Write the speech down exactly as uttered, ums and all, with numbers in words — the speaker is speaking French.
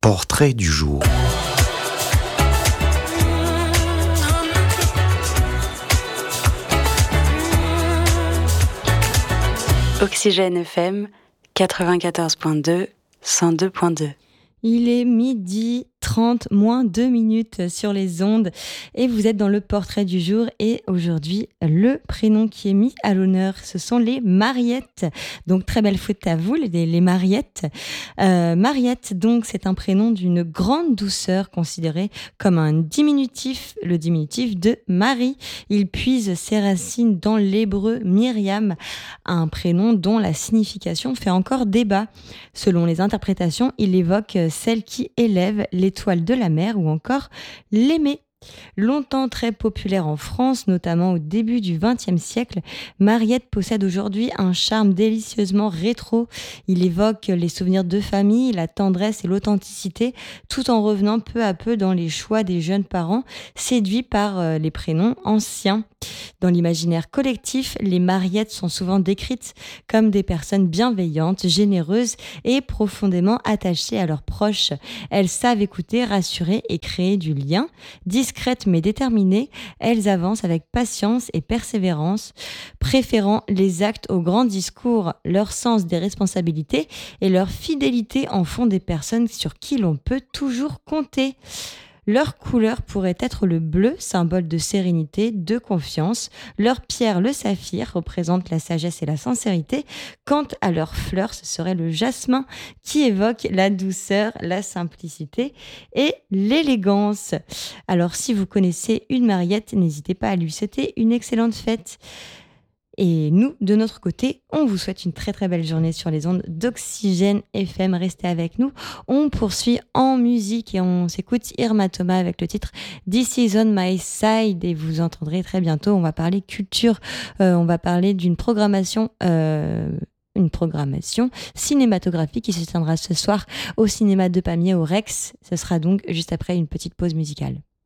portrait du jour. Oxygène F M quatre-vingt-quatorze virgule deux, cent deux virgule deux. Il est midi trente, moins deux minutes sur les ondes et vous êtes dans le portrait du jour et aujourd'hui, le prénom qui est mis à l'honneur, ce sont les Mariettes. Donc, très belle faute à vous, les, les Mariettes. Euh, Mariette, donc, c'est un prénom d'une grande douceur considéré comme un diminutif, le diminutif de Marie. Il puise ses racines dans l'hébreu Myriam, un prénom dont la signification fait encore débat. Selon les interprétations, il évoque celle qui élève l'étoile de la mer ou encore l'aimer. Longtemps très populaire en France, notamment au début du vingtième siècle, Mariette possède aujourd'hui un charme délicieusement rétro. Il évoque les souvenirs de famille, la tendresse et l'authenticité, tout en revenant peu à peu dans les choix des jeunes parents, séduits par les prénoms anciens. Dans l'imaginaire collectif, les Mariettes sont souvent décrites comme des personnes bienveillantes, généreuses et profondément attachées à leurs proches. Elles savent écouter, rassurer et créer du lien. Discrètes mais déterminées, elles avancent avec patience et persévérance, préférant les actes aux grands discours. Leur sens des responsabilités et leur fidélité en font des personnes sur qui l'on peut toujours compter. Leur couleur pourrait être le bleu, symbole de sérénité, de confiance. Leur pierre, le saphir, représente la sagesse et la sincérité. Quant à leur fleur, ce serait le jasmin qui évoque la douceur, la simplicité et l'élégance. Alors, si vous connaissez une Mariette, n'hésitez pas à lui souhaiter une excellente fête. Et nous, de notre côté, on vous souhaite une très très belle journée sur les ondes d'Oxygène F M. Restez avec nous. On poursuit en musique et on s'écoute Irma Thomas avec le titre This is on my side. Et vous entendrez très bientôt, on va parler culture, euh, on va parler d'une programmation... Euh une programmation cinématographique qui se tiendra ce soir au cinéma de Pamiers au Rex. Ce sera donc juste après une petite pause musicale.